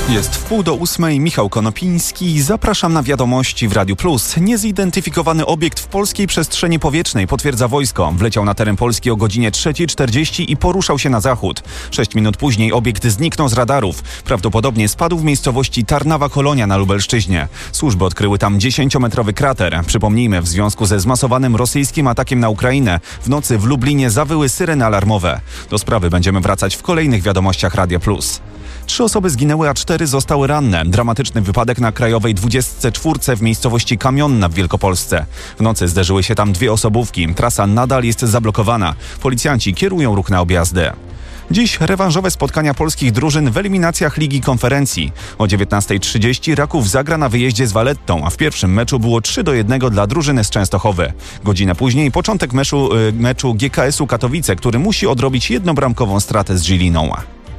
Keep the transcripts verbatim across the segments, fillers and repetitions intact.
Jest wpół do ósmej, Michał Konopiński. Zapraszam na wiadomości w Radiu Plus. Niezidentyfikowany obiekt w polskiej przestrzeni powietrznej, potwierdza wojsko. Wleciał na teren Polski o godzinie trzeciej czterdzieści i poruszał się na zachód. Sześć minut później obiekt zniknął z radarów. Prawdopodobnie spadł w miejscowości Tarnawa Kolonia na Lubelszczyźnie. Służby odkryły tam dziesięciometrowy krater. Przypomnijmy, w związku ze zmasowanym rosyjskim atakiem na Ukrainę w nocy w Lublinie zawyły syreny alarmowe. Do sprawy będziemy wracać w kolejnych wiadomościach Radia Plus. Trzy osoby zginęły, a cztery zostały ranne. Dramatyczny wypadek na krajowej dwudziestce czwórce w miejscowości Kamionna w Wielkopolsce. W nocy zderzyły się tam dwie osobówki. Trasa nadal jest zablokowana. Policjanci kierują ruch na objazdy. Dziś rewanżowe spotkania polskich drużyn w eliminacjach Ligi Konferencji. O dziewiętnastej trzydzieści Raków zagra na wyjeździe z Valettą, a w pierwszym meczu było trzy do jednego dla drużyny z Częstochowy. Godzinę później początek meczu, y, meczu G K S u Katowice, który musi odrobić jednobramkową stratę z Żiliną.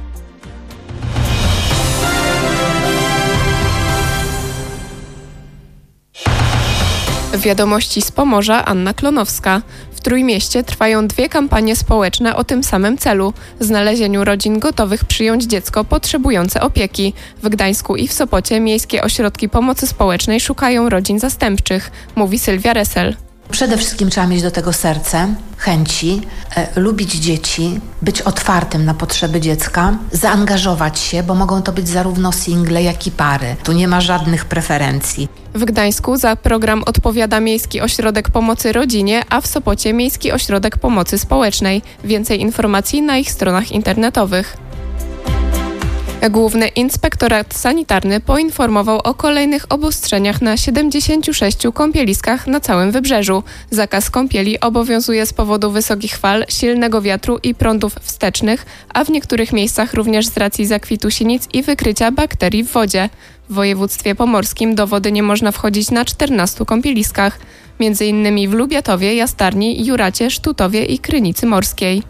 Wiadomości z Pomorza, Anna Klonowska. W Trójmieście trwają dwie kampanie społeczne o tym samym celu – znalezieniu rodzin gotowych przyjąć dziecko potrzebujące opieki. W Gdańsku i w Sopocie miejskie ośrodki pomocy społecznej szukają rodzin zastępczych, mówi Sylwia Resel. Przede wszystkim trzeba mieć do tego serce, chęci, e, lubić dzieci, być otwartym na potrzeby dziecka, zaangażować się, bo mogą to być zarówno single, jak i pary. Tu nie ma żadnych preferencji. W Gdańsku za program odpowiada Miejski Ośrodek Pomocy Rodzinie, a w Sopocie Miejski Ośrodek Pomocy Społecznej. Więcej informacji na ich stronach internetowych. Główny Inspektorat Sanitarny poinformował o kolejnych obostrzeniach na siedemdziesięciu sześciu kąpieliskach na całym wybrzeżu. Zakaz kąpieli obowiązuje z powodu wysokich fal, silnego wiatru i prądów wstecznych, a w niektórych miejscach również z racji zakwitu sinic i wykrycia bakterii w wodzie. W województwie pomorskim do wody nie można wchodzić na czternastu kąpieliskach, między innymi w Lubiatowie, Jastarni, Juracie, Sztutowie i Krynicy Morskiej.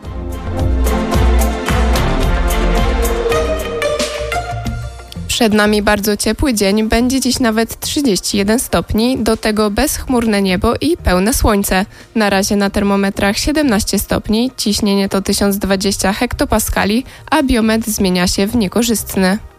Przed nami bardzo ciepły dzień, będzie dziś nawet trzydzieści jeden stopni, do tego bezchmurne niebo i pełne słońce. Na razie na termometrach siedemnaście stopni, ciśnienie to tysiąc dwadzieścia hektopaskali, a biometr zmienia się w niekorzystny.